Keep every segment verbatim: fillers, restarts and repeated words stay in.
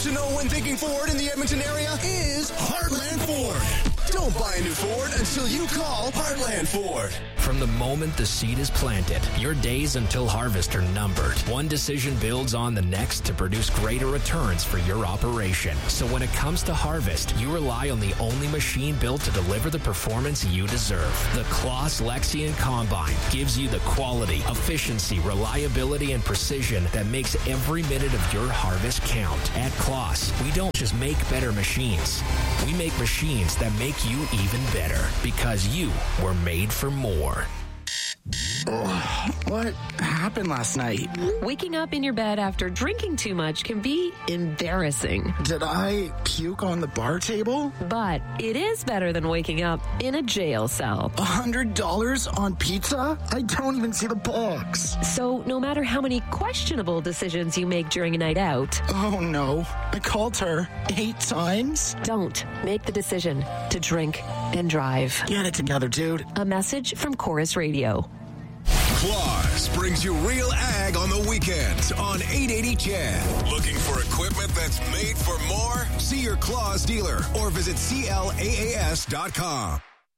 to know when thinking Ford in the Edmonton area is Heartland Ford. Don't buy a new Ford until you call Heartland Ford. From the moment the seed is planted, your days until harvest are numbered. One decision builds on the next to produce greater returns for your operation. So when it comes to harvest, you rely on the only machine built to deliver the performance you deserve. The Claas Lexion Combine gives you the quality, efficiency, reliability, and precision that makes every minute of your harvest count. At Claas, we don't just make better machines. We make machines that make you even better because you were made for more. Oh, what happened last night? Waking up in your bed after drinking too much can be embarrassing. Did I puke on the bar table? But it is better than waking up in a jail cell. A hundred dollars on pizza? I don't even see the box. So no matter how many questionable decisions you make during a night out... Oh no, I called her eight times? Don't make the decision to drink and drive. Get it together, dude. A message from Chorus Radio. Claas brings you Real Ag on the weekends on eight eighty C H E D. Looking for equipment that's made for more? See your Claas dealer or visit C L A A S dot com.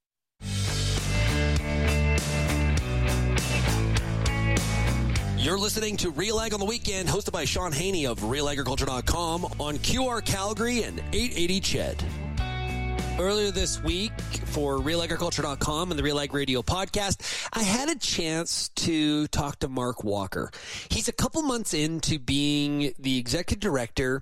You're listening to Real Ag on the Weekend, hosted by Sean Haney of Real Agriculture dot com on Q R Calgary and eight eighty C H E D. Earlier this week for Real Agriculture dot com and the Real Ag Radio podcast, I had a chance to talk to Mark Walker. He's a couple months into being the executive director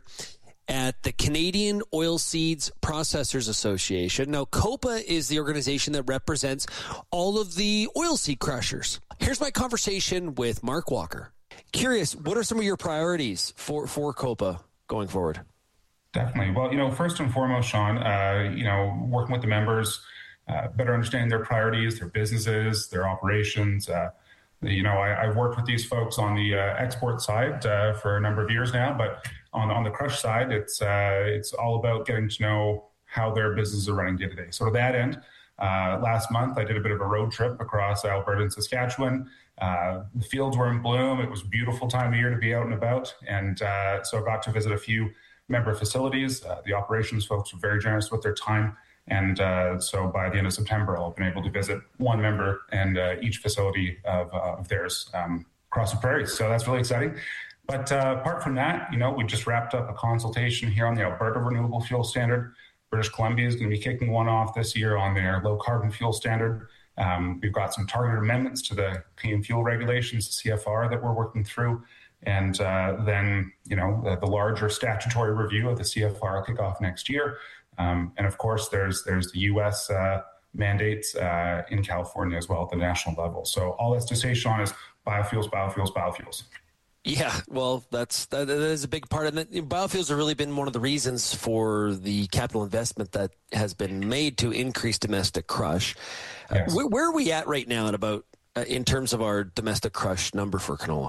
at the Canadian Oilseeds Processors Association. Now, COPA is the organization that represents all of the oilseed crushers. Here's my conversation with Mark Walker. Curious, what are some of your priorities for, for COPA going forward? Definitely. Well, you know, first and foremost, Sean, uh, you know, working with the members, uh, better understanding their priorities, their businesses, their operations. Uh, you know, I, I've worked with these folks on the uh, export side uh, for a number of years now, but on on the crush side, it's uh, it's all about getting to know how their businesses are running day to day. So to that end, uh, last month I did a bit of a road trip across Alberta and Saskatchewan. Uh, the fields were in bloom. It was a beautiful time of year to be out and about, and uh, so I got to visit a few member facilities. Uh, the operations folks were very generous with their time. And uh, so by the end of September, I'll have been able to visit one member and uh, each facility of, uh, of theirs um, across the prairies. So that's really exciting. But uh, apart from that, you know, we just wrapped up a consultation here on the Alberta Renewable Fuel Standard. British Columbia is going to be kicking one off this year on their low carbon fuel standard. Um, we've got some targeted amendments to the Canadian fuel regulations, the C F R, that we're working through. And uh, then, you know, the, the larger statutory review of the C F R will kick off next year. Um, and of course, there's there's the U S uh, mandates uh, in California as well at the national level. So all that's to say, Sean, is biofuels, biofuels, biofuels. Yeah, well, that's that, that is a big part of it. Biofuels have really been one of the reasons for the capital investment that has been made to increase domestic crush. Yes. Uh, where, where are we at right now at about uh, in terms of our domestic crush number for canola?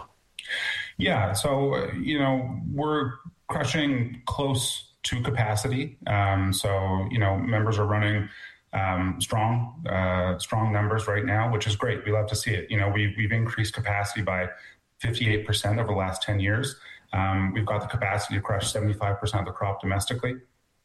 Yeah, so, uh, you know, we're crushing close to capacity. Um, so, you know, members are running um, strong, uh, strong numbers right now, which is great. We love to see it. You know, we've, we've increased capacity by fifty-eight percent over the last ten years. Um, we've got the capacity to crush seventy-five percent of the crop domestically.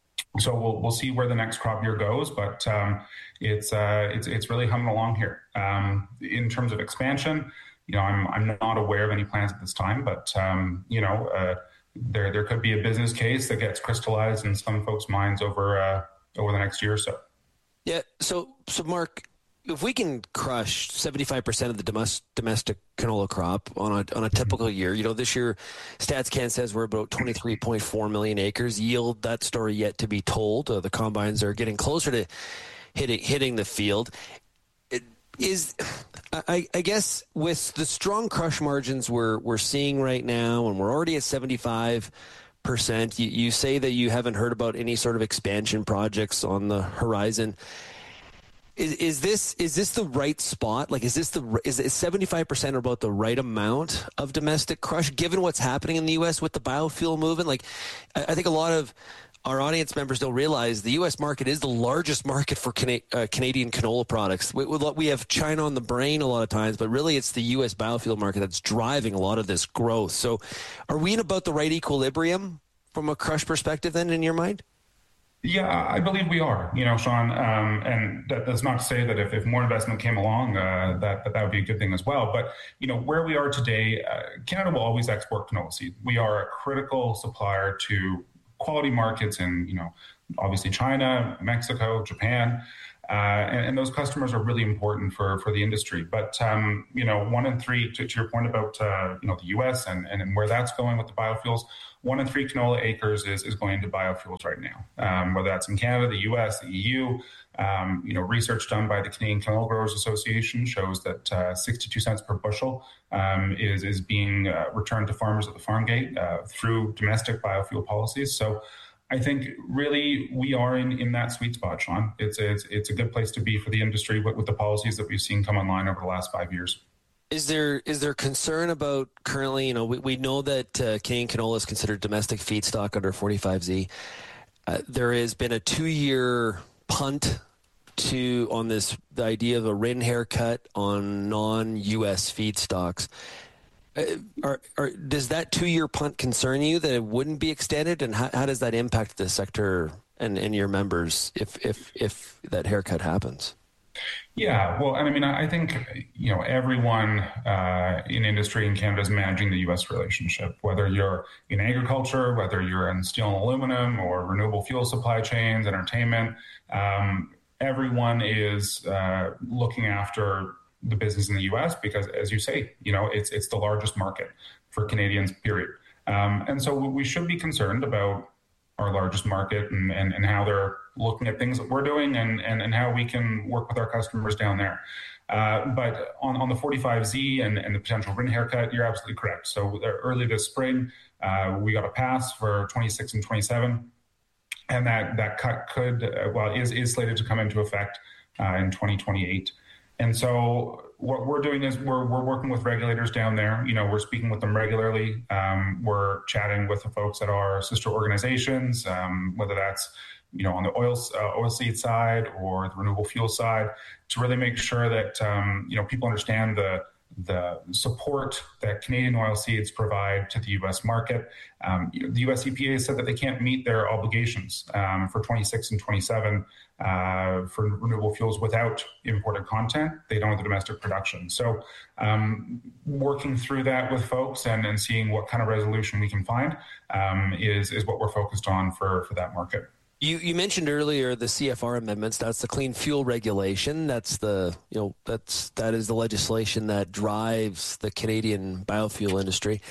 So we'll we'll see where the next crop year goes, but um, it's uh, it's it's really humming along here. Um, in terms of expansion, you know, I'm I'm not aware of any plans at this time, but um, you know, uh, there there could be a business case that gets crystallized in some folks' minds over uh, over the next year or so. Yeah. So so Mark, if we can crush seventy-five percent of the domestic domestic canola crop on a on a typical year, you know, this year StatsCan says we're about twenty-three point four million acres. Yield, that story yet to be told. Uh, the combines are getting closer to hitting hitting the field. It is, I, I guess, with the strong crush margins we're we're seeing right now, and we're already at seventy-five percent. You, you say that you haven't heard about any sort of expansion projects on the horizon. Is, is this is this the right spot? Like, is this the is seventy-five percent about the right amount of domestic crush, given what's happening in the U S with the biofuel movement? Like, I, I think a lot of our audience members don't realize the U S market is the largest market for Cana- uh, Canadian canola products. We, we have China on the brain a lot of times, but really it's the U S biofuel market that's driving a lot of this growth. So, are we in about the right equilibrium from a crush perspective then in your mind? Yeah, I believe we are, you know, Sean, um, and that, that's not to say that if, if more investment came along, uh, that, that that would be a good thing as well. But, you know, where we are today, uh, Canada will always export canola seed. We are a critical supplier to quality markets in, you know, obviously China, Mexico, Japan. Uh, and, and those customers are really important for, for the industry. But, um, you know, one in three, to, to your point about, uh, you know, the U S and, and where that's going with the biofuels, one in three canola acres is, is going into biofuels right now, um, whether that's in Canada, the U S, the E U. Um, you know, research done by the Canadian Canola Growers Association shows that uh, sixty-two cents per bushel um, is, is being uh, returned to farmers at the farm gate uh, through domestic biofuel policies. So I think really we are in, in that sweet spot, Sean. It's, it's it's a good place to be for the industry with, with the policies that we've seen come online over the last five years. Is there is there concern about currently, you know, we, we know that uh, Canadian canola is considered domestic feedstock under forty-five Z. Uh, there has been a two-year punt to on this the idea of a R I N haircut on non-U S feedstocks. Uh, are, are, does that two-year punt concern you that it wouldn't be extended, and how, how does that impact the sector and, and your members if, if if that haircut happens? Yeah, well, I mean, I think, you know, everyone uh, in industry in Canada is managing the U S relationship, whether you're in agriculture, whether you're in steel and aluminum or renewable fuel supply chains, entertainment. Um, everyone is uh, looking after the business in the U S because, as you say, you know, it's it's the largest market for Canadians, period. Um, and so we should be concerned about our largest market and, and, and how they're looking at things that we're doing and, and, and how we can work with our customers down there. Uh, but on, on the forty-five Z and, and the potential R I N haircut, you're absolutely correct. So early this spring, uh, we got a pass for twenty-six and twenty-seven. And that, that cut could, uh, well, is, is slated to come into effect uh, in twenty twenty-eight. And so what we're doing is we're we're working with regulators down there. You know, we're speaking with them regularly. Um, we're chatting with the folks at our sister organizations, um, whether that's, you know, on the oil uh, oilseed side or the renewable fuel side, to really make sure that um, you know, people understand the the support that Canadian oilseeds provide to the U S market. Um, you know, the U S E P A said that they can't meet their obligations um, for twenty-six and twenty-seven uh, for renewable fuels without imported content. They don't have the domestic production. So um, working through that with folks and, and seeing what kind of resolution we can find um, is, is what we're focused on for, for that market. You you mentioned earlier the C F R amendments. That's the clean fuel regulation. That's the you know that's that is the legislation that drives the Canadian biofuel industry.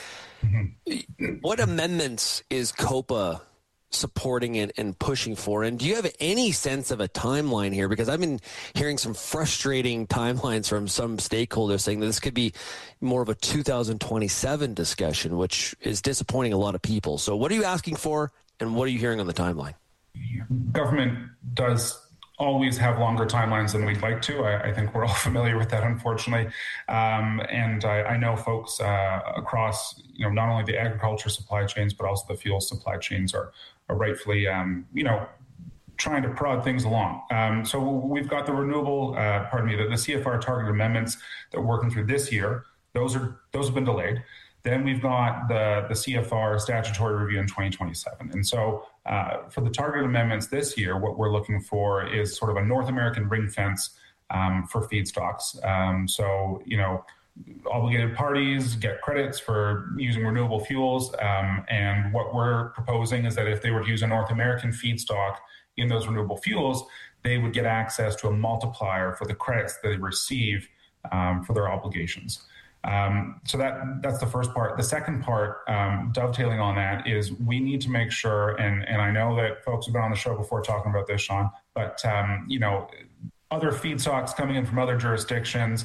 Mm-hmm. What amendments is COPA supporting and, and pushing for? And do you have any sense of a timeline here? Because I've been hearing some frustrating timelines from some stakeholders saying that this could be more of a two thousand twenty-seven discussion, which is disappointing a lot of people. So what are you asking for, and what are you hearing on the timeline? Government does always have longer timelines than we'd like to. I, I think we're all familiar with that, unfortunately. Um, and I, I know folks uh, across, you know, not only the agriculture supply chains, but also the fuel supply chains are, are rightfully, um, you know, trying to prod things along. Um, so we've got the renewable, uh, pardon me, the, the C F R targeted amendments that we're working through this year. Those are those have been delayed. Then we've got the, the C F R statutory review in twenty twenty-seven. And so uh, for the targeted amendments this year, what we're looking for is sort of a North American ring fence um, for feedstocks. Um, so, you know, obligated parties get credits for using renewable fuels. Um, and what we're proposing is that if they were to use a North American feedstock in those renewable fuels, they would get access to a multiplier for the credits that they receive um, for their obligations. Um, so that that's the first part. The second part, um, dovetailing on that, is we need to make sure, and, and I know that folks have been on the show before talking about this, Sean, but, um, you know, other feedstocks coming in from other jurisdictions,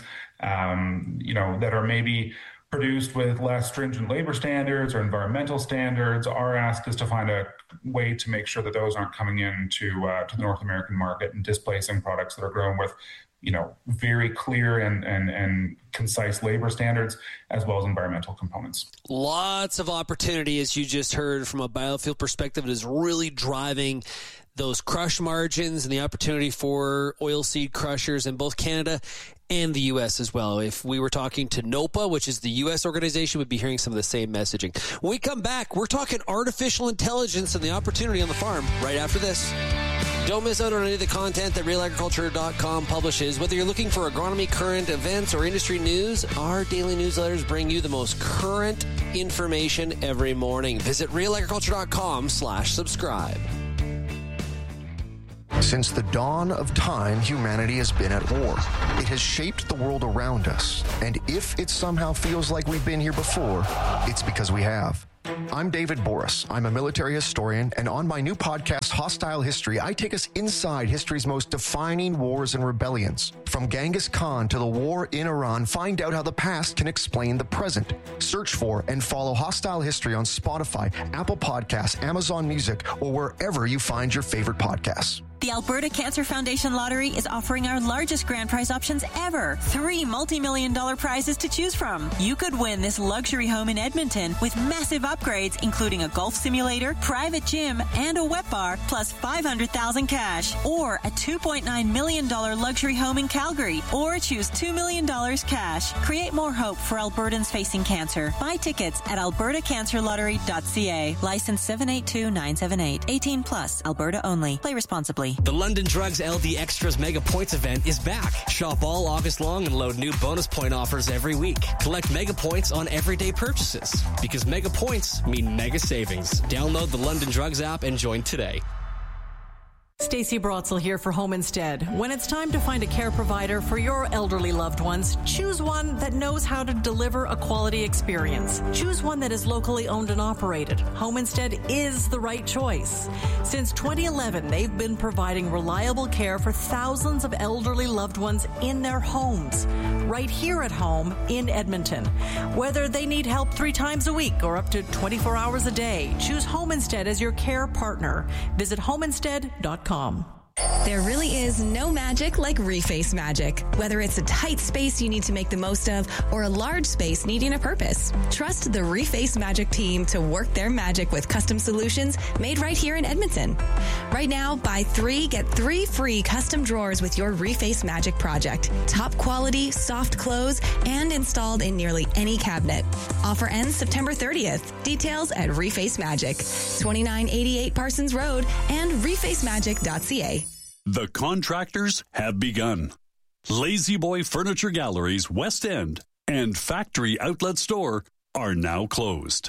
um, you know, that are maybe produced with less stringent labor standards or environmental standards, our ask is to find a way to make sure that those aren't coming into uh, to the North American market and displacing products that are grown with you know, very clear and, and, and concise labor standards, as well as environmental components. Lots of opportunity, as you just heard, from a biofuel perspective. It is really driving those crush margins and the opportunity for oilseed crushers in both Canada and the U S as well. If we were talking to NOPA, which is the U S organization, we'd be hearing some of the same messaging. When we come back, we're talking artificial intelligence and the opportunity on the farm right after this. Don't miss out on any of the content that real agriculture dot com publishes. Whether you're looking for agronomy, current events, or industry news, our daily newsletters bring you the most current information every morning. Visit real agriculture dot com slash subscribe. Since the dawn of time, humanity has been at war. It has shaped the world around us. And if it somehow feels like we've been here before, it's because we have. I'm David Boris. I'm a military historian, and on my new podcast, Hostile History, I take us inside history's most defining wars and rebellions. From Genghis Khan to the war in Iran, find out how the past can explain the present. Search for and follow Hostile History on Spotify, Apple Podcasts, Amazon Music, or wherever you find your favorite podcasts. The Alberta Cancer Foundation Lottery is offering our largest grand prize options ever. Three multi-million dollar prizes to choose from. You could win this luxury home in Edmonton with massive upgrades, including a golf simulator, private gym, and a wet bar, plus five hundred thousand dollars cash. Or a two point nine million dollars luxury home in Calgary. Or choose two million dollars cash. Create more hope for Albertans facing cancer. Buy tickets at alberta cancer lottery dot c a. License seven eight two nine seven eight. eighteen plus. Alberta only. Play responsibly. The London Drugs L D Extras Mega Points event is back. Shop all August long and load new bonus point offers every week. Collect Mega Points on everyday purchases, because Mega Points mean mega savings. Download the London Drugs app and join today. Stacey Brotzel here for Home Instead. When it's time to find a care provider for your elderly loved ones, choose one that knows how to deliver a quality experience. Choose one that is locally owned and operated. Home Instead is the right choice. Since twenty eleven, they've been providing reliable care for thousands of elderly loved ones in their homes, right here at home in Edmonton. Whether they need help three times a week or up to twenty-four hours a day, choose Home Instead as your care partner. Visit home instead dot com. There really is no magic like Reface magic. Whether it's a tight space you need to make the most of or a large space needing a purpose, trust the Reface Magic team to work their magic with custom solutions made right here in Edmonton. Right now, buy three, get three free custom drawers with your Reface Magic project. Top quality, soft close, and installed in nearly any cabinet. Offer ends September thirtieth. Details at Reface Magic, twenty-nine eighty-eight Parsons Road and reface magic dot c a. The contractors have begun. Lazy Boy Furniture Galleries West End and Factory Outlet Store are now closed.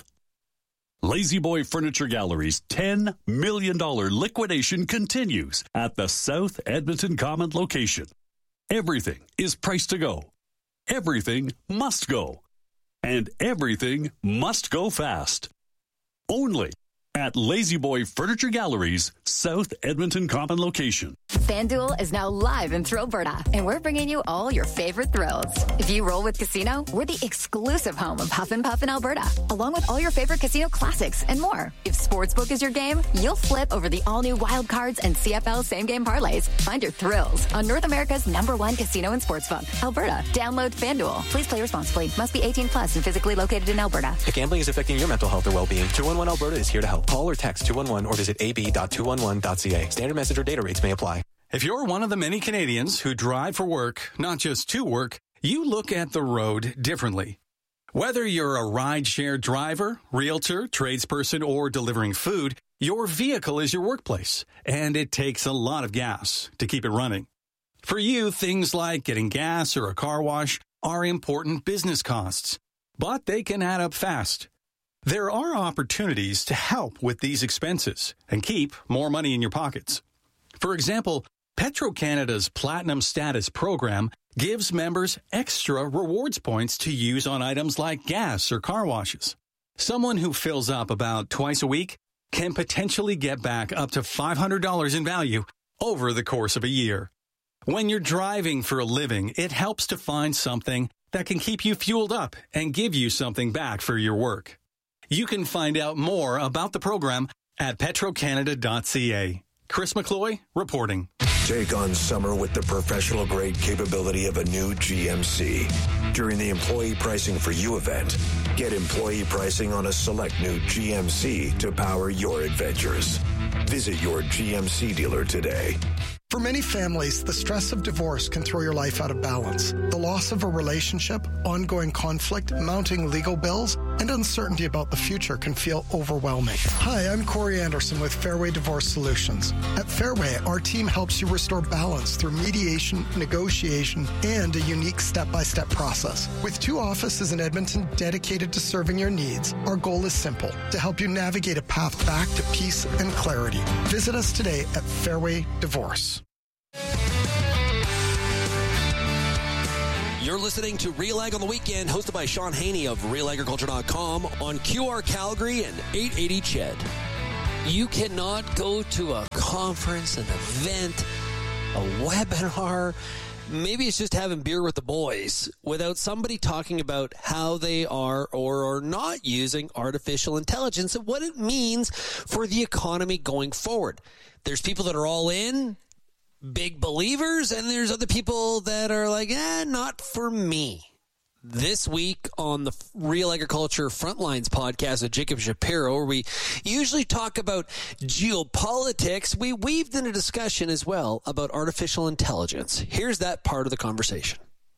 Lazy Boy Furniture Galleries' ten million dollars liquidation continues at the South Edmonton Common location. Everything is priced to go. Everything must go. And everything must go fast. Only at Lazy Boy Furniture Galleries, South Edmonton Common location. FanDuel is now live in Thrillberta, and we're bringing you all your favorite thrills. If you roll with Casino, we're the exclusive home of Huff and Puff in Alberta, along with all your favorite casino classics and more. If Sportsbook is your game, you'll flip over the all-new Wild Cards and C F L same-game parlays. Find your thrills on North America's number one casino and sportsbook, Alberta. Download FanDuel. Please play responsibly. Must be eighteen plus and physically located in Alberta. If gambling is affecting your mental health or well-being, two one one Alberta is here to help. Call or text two one one or visit a b dot two one one dot c a. Standard message or data rates may apply. If you're one of the many Canadians who drive for work, not just to work, you look at the road differently. Whether you're a rideshare driver, realtor, tradesperson, or delivering food, your vehicle is your workplace, and it takes a lot of gas to keep it running. For you, things like getting gas or a car wash are important business costs, but they can add up fast. There are opportunities to help with these expenses and keep more money in your pockets. For example, Petro-Canada's Platinum Status program gives members extra rewards points to use on items like gas or car washes. Someone who fills up about twice a week can potentially get back up to five hundred dollars in value over the course of a year. When you're driving for a living, it helps to find something that can keep you fueled up and give you something back for your work. You can find out more about the program at petro canada dot c a. Chris McCloy reporting. Take on summer with the professional-grade capability of a new G M C. During the Employee Pricing for You event, get employee pricing on a select new G M C to power your adventures. Visit your G M C dealer today. For many families, the stress of divorce can throw your life out of balance. The loss of a relationship, ongoing conflict, mounting legal bills, and uncertainty about the future can feel overwhelming. Hi, I'm Corey Anderson with Fairway Divorce Solutions. At Fairway, our team helps you restore balance through mediation, negotiation, and a unique step-by-step process. With two offices in Edmonton dedicated to serving your needs, our goal is simple, to help you navigate a path back to peace and clarity. Visit us today at Fairway Divorce. You're listening to Real Ag on the Weekend, hosted by Sean Haney of real agriculture dot com on Q R Calgary and eight eighty C H E D. You cannot go to a conference, an event, a webinar, maybe it's just having beer with the boys, without somebody talking about how they are or are not using artificial intelligence and what it means for the economy going forward. There's people that are all in, big believers, and there's other people that are like, eh, not for me. This week on the Real Agriculture Frontlines podcast with Jacob Shapiro, where we usually talk about geopolitics, we weaved in a discussion as well about artificial intelligence. Here's that part of the conversation.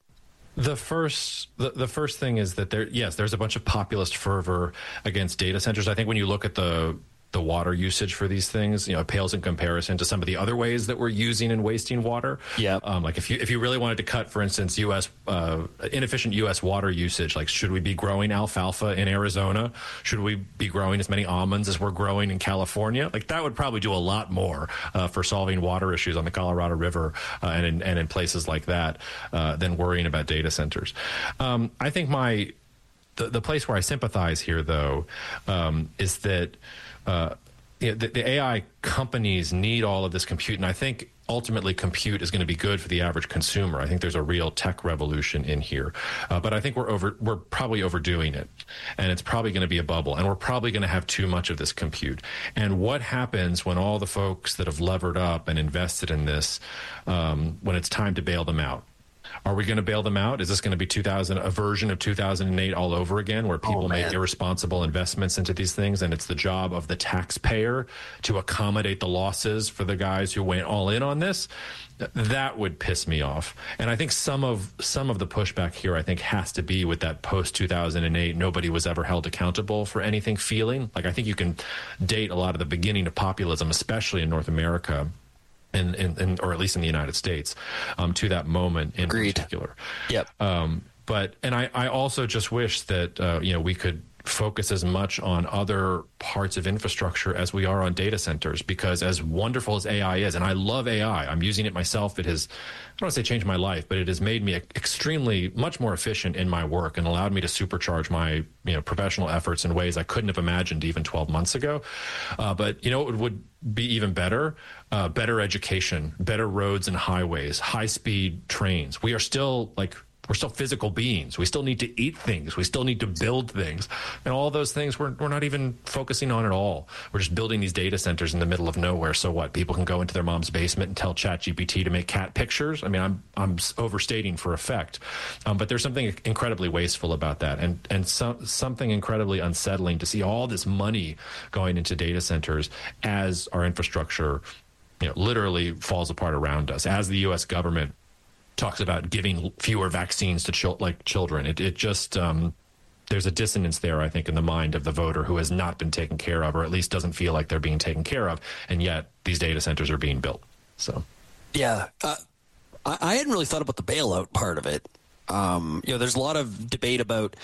The first, the, the first thing is that there, yes, there's a bunch of populist fervor against data centers. I think when you look at the the water usage for these things, you know, it pales in comparison to some of the other ways that we're using and wasting water. Yeah. Um, like if you if you really wanted to cut, for instance, U S uh, inefficient U S water usage, like should we be growing alfalfa in Arizona? Should we be growing as many almonds as we're growing in California? Like that would probably do a lot more uh, for solving water issues on the Colorado River uh, and in, and in places like that uh, than worrying about data centers. Um, I think my the, the place where I sympathize here, though, um, is that. Uh, you know, the, the A I companies need all of this compute, and I think ultimately compute is going to be good for the average consumer. I think there's a real tech revolution in here, uh, but I think we're over we're probably overdoing it, and it's probably going to be a bubble, and we're probably going to have too much of this compute. And what happens when all the folks that have levered up and invested in this, um, when it's time to bail them out? Are we going to bail them out? Is this going to be two thousand, a version of two thousand eight all over again, where people oh, make irresponsible investments into these things, and it's the job of the taxpayer to accommodate the losses for the guys who went all in on this? That would piss me off. And I think some of some of the pushback here, I think, has to be with that post two thousand eight, nobody was ever held accountable for anything feeling. Like, I think you can date a lot of the beginning of populism, especially in North America, In, in, in, or at least in the United States, um, to that moment in Agreed. particular. Yep. Um, but and I, I also just wish that uh, you know we could focus as much on other parts of infrastructure as we are on data centers, because as wonderful as A I is, and I love A I, I'm using it myself. It has, I don't want to say changed my life, but it has made me extremely much more efficient in my work and allowed me to supercharge my you know professional efforts in ways I couldn't have imagined even twelve months ago. Uh, but you know it would be even better, uh, better education, better roads and highways, high-speed trains. We are still like. We're still physical beings. We still need to eat things. We still need to build things. And all those things we're, we're not even focusing on at all. We're just building these data centers in the middle of nowhere. So what? People can go into their mom's basement and tell ChatGPT to make cat pictures? I mean, I'm I'm overstating for effect. Um, but there's something incredibly wasteful about that, and, and so, something incredibly unsettling to see all this money going into data centers as our infrastructure you know, literally falls apart around us, as the U S government talks about giving fewer vaccines to chil- like children. It, it just, um, there's a dissonance there, I think, in the mind of the voter who has not been taken care of, or at least doesn't feel like they're being taken care of. And yet these data centers are being built. So, yeah, uh, I, I hadn't really thought about the bailout part of it. Um, you know, there's a lot of debate about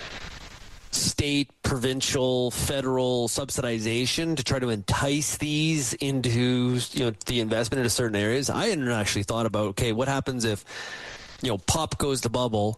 state, provincial, federal subsidization to try to entice these into, you know, the investment into certain areas. I hadn't actually thought about, okay, what happens if, you know, pop goes the bubble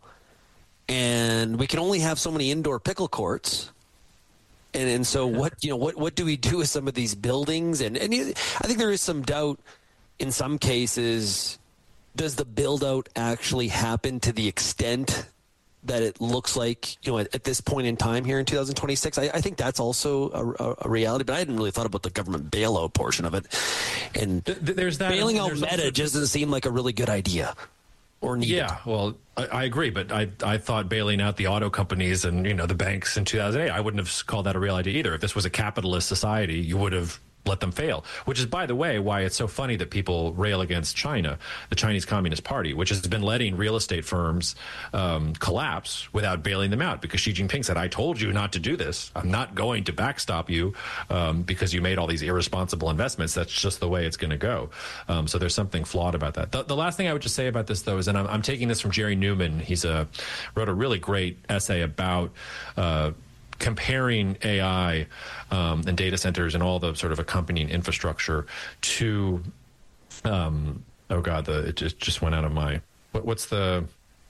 and we can only have so many indoor pickle courts. And and so what, you know, what, what do we do with some of these buildings? And, and I think there is some doubt in some cases, does the build out actually happen to the extent that it looks like, you know, at, at this point in time here in two thousand twenty-six. I, I think that's also a, a reality, but I hadn't really thought about the government bailout portion of it. And Th- there's that. Bailing out there's Meta also, just doesn't seem like a really good idea. Or needed. Yeah, well, I, I agree, but I I thought bailing out the auto companies and, you know, the banks in two thousand eight, I wouldn't have called that a real idea either. If this was a capitalist society, you would have let them fail, which is, by the way, why it's so funny that people rail against China, the Chinese Communist Party, which has been letting real estate firms um, collapse without bailing them out, because Xi Jinping said, I told you not to do this. I'm not going to backstop you um, because you made all these irresponsible investments. That's just the way it's going to go. Um, so there's something flawed about that. The, the last thing I would just say about this, though, is, and I'm, I'm taking this from Jerry Newman. He's a, wrote a really great essay about uh, comparing A I um, and data centers and all the sort of accompanying infrastructure to, um, oh God, the it just just went out of my, what, what's the,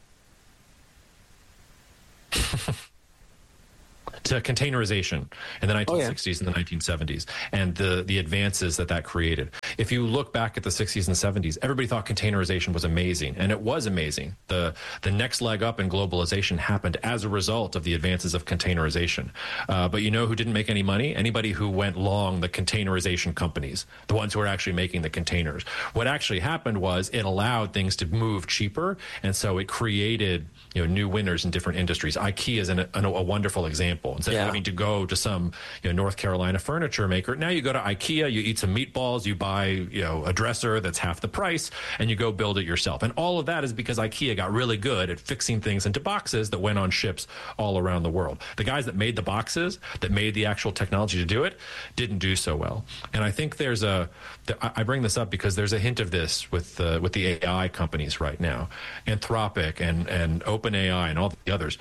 to containerization in the nineteen sixties oh, yeah. and the nineteen seventies, and the the advances that that created. If you look back at the sixties and seventies, everybody thought containerization was amazing, and it was amazing. The the next leg up in globalization happened as a result of the advances of containerization. Uh, but you know who didn't make any money? Anybody who went long the containerization companies, the ones who were actually making the containers. What actually happened was it allowed things to move cheaper, and so it created, you know, new winners in different industries. IKEA is an, a, a wonderful example. Instead yeah. of having to go to some, you know, North Carolina furniture maker, now you go to IKEA, you eat some meatballs, you buy, you know, a dresser that's half the price, and you go build it yourself. And all of that is because IKEA got really good at fixing things into boxes that went on ships all around the world. The guys that made the boxes, that made the actual technology to do it, didn't do so well. And I think there's a, I bring this up because there's a hint of this with uh, with the A I companies right now, Anthropic and and OpenAI and all the others.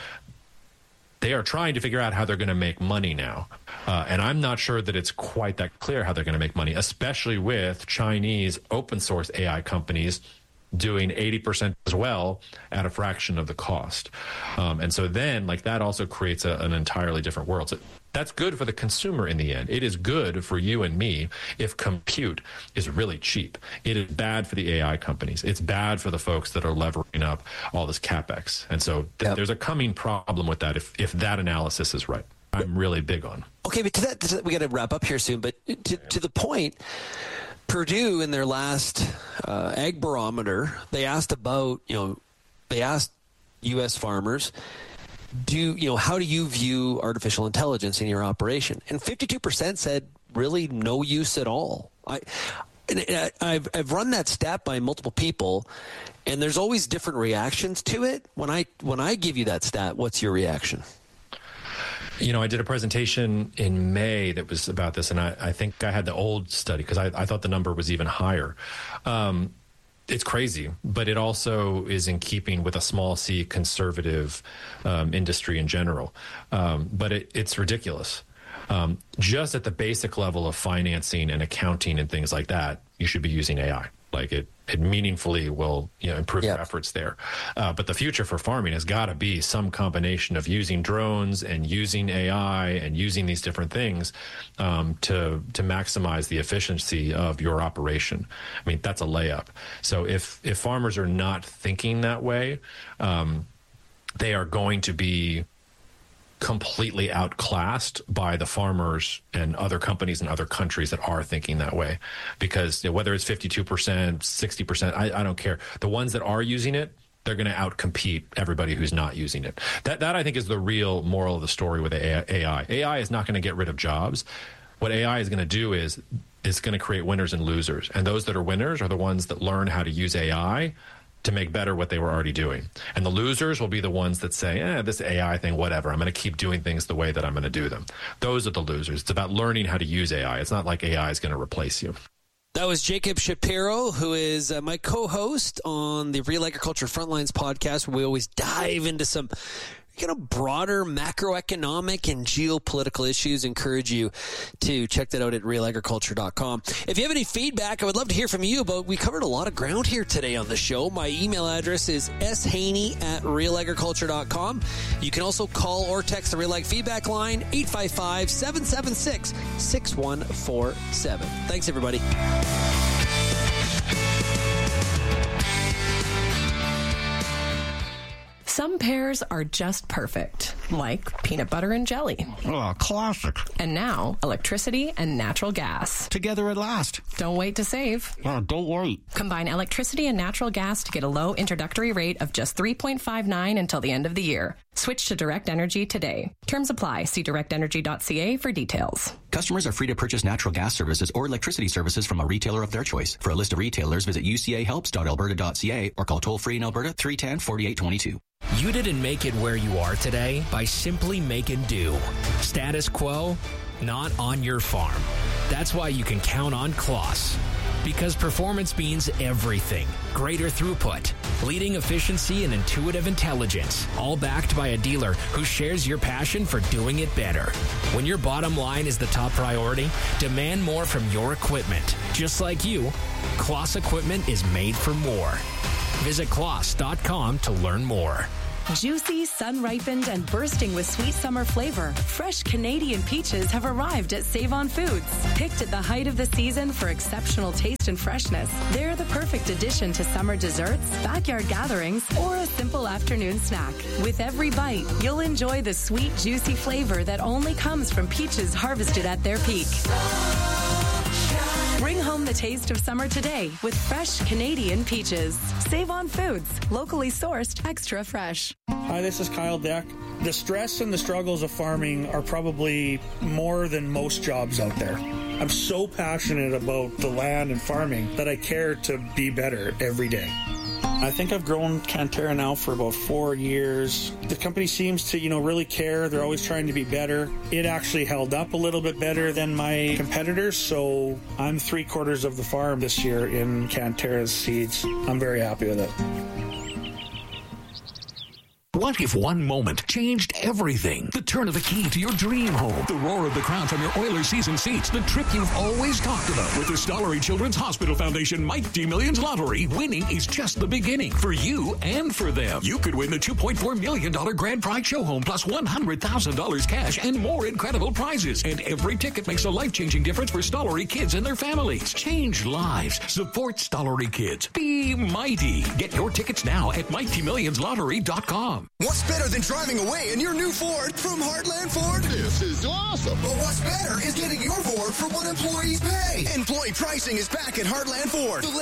They are trying to figure out how they're going to make money now. Uh, and I'm not sure that it's quite that clear how they're going to make money, especially with Chinese open source A I companies doing eighty percent as well at a fraction of the cost. Um, and so then, like, that also creates a, an entirely different world. So that's good for the consumer in the end. It is good for you and me if compute is really cheap. It is bad for the A I companies. It's bad for the folks that are levering up all this CapEx. And so th- yep. there's a coming problem with that if, if that analysis is right. I'm really big on. Okay, but to that, to that we got to wrap up here soon. But to, to the point, Purdue in their last uh, ag barometer, they asked about, you know, they asked U S farmers, do you know, how do you view artificial intelligence in your operation? And fifty-two percent said really no use at all. I, and I've I've run that stat by multiple people, and there's always different reactions to it. When I when I give you that stat, what's your reaction? You know, I did a presentation in May that was about this, and I, I think I had the old study because I, I thought the number was even higher. Um, it's crazy, but it also is in keeping with a small c conservative um, industry in general. Um, but it, it's ridiculous. Um, just at the basic level of financing and accounting and things like that, you should be using A I. Like it, it meaningfully will, you know, improve yep. your efforts there. Uh, but the future for farming has got to be some combination of using drones and using A I and using these different things um, to to maximize the efficiency of your operation. I mean, that's a layup. So if if farmers are not thinking that way, um, they are going to be completely outclassed by the farmers and other companies in other countries that are thinking that way. Because you know, whether it's fifty-two percent, sixty percent, I, I don't care. The ones that are using it, they're going to outcompete everybody who's not using it. That, that I think is the real moral of the story with A I. A I is not going to get rid of jobs. What A I is going to do is it's going to create winners and losers. And those that are winners are the ones that learn how to use A I to make better what they were already doing. And the losers will be the ones that say, eh, this A I thing, whatever, I'm going to keep doing things the way that I'm going to do them. Those are the losers. It's about learning how to use A I. It's not like A I is going to replace you. That was Jacob Shapiro, who is uh, my co-host on the Real Agriculture Frontlines podcast, where we always dive into some you know, broader macroeconomic and geopolitical issues. Encourage you to check that out at real agriculture dot com. If you have any feedback, I would love to hear from you, but we covered a lot of ground here today on the show. My email address is s haney at real agriculture dot com. You can also call or text the Real Ag feedback line, eight five five, seven seven six, six one four seven. Thanks, everybody. Some pairs are just perfect, like peanut butter and jelly. Oh, classic. And now, electricity and natural gas. Together at last. Don't wait to save. Oh, don't wait. Combine electricity and natural gas to get a low introductory rate of just three point five nine until the end of the year. Switch to Direct Energy today. Terms apply. See direct energy dot c a for details. Customers are free to purchase natural gas services or electricity services from a retailer of their choice. For a list of retailers, visit u c a helps dot alberta dot c a or call toll-free in Alberta three one zero, four eight two two. You didn't make it where you are today by simply making do. Status quo, not on your farm. That's why you can count on Kloss. Because performance means everything. Greater throughput, leading efficiency, and intuitive intelligence. All backed by a dealer who shares your passion for doing it better. When your bottom line is the top priority, demand more from your equipment. Just like you, Kloss equipment is made for more. Visit kloss dot com to learn more. Juicy, sun-ripened, and bursting with sweet summer flavor, fresh Canadian peaches have arrived at Save-On Foods. Picked at the height of the season for exceptional taste and freshness, they're the perfect addition to summer desserts, backyard gatherings, or a simple afternoon snack. With every bite, you'll enjoy the sweet, juicy flavor that only comes from peaches harvested at their peak. Bring home the taste of summer today with fresh Canadian peaches. Save on Foods, locally sourced, extra fresh. Hi, this is Kyle Deck. The stress and the struggles of farming are probably more than most jobs out there. I'm so passionate about the land and farming that I care to be better every day. I think I've grown Cantera now for about four years. The company seems to, you know, really care. They're always trying to be better. It actually held up a little bit better than my competitors, so I'm three quarters of the farm this year in Cantera's seeds. I'm very happy with it. What if one moment changed everything? The turn of the key to your dream home. The roar of the crowd from your Oilers season seats. The trip you've always talked about. With the Stollery Children's Hospital Foundation Mighty Millions Lottery, winning is just the beginning for you and for them. You could win the two point four million dollars grand prize show home plus one hundred thousand dollars cash and more incredible prizes. And every ticket makes a life-changing difference for Stollery kids and their families. Change lives. Support Stollery kids. Be mighty. Get your tickets now at mighty millions lottery dot com. What's better than driving away in your new Ford from Heartland Ford? This is awesome. But what's better is getting your Ford for what employees pay. Employee pricing is back at Heartland Ford. The